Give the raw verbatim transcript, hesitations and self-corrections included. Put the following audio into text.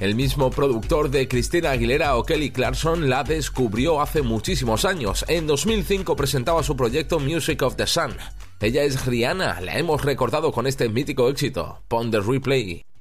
El mismo productor de Christina Aguilera o Kelly Clarkson la descubrió hace muchísimos años. En dos mil cinco presentaba su proyecto Music of the Sun. Ella es Rihanna, la hemos recordado con este mítico éxito, Pon the Replay.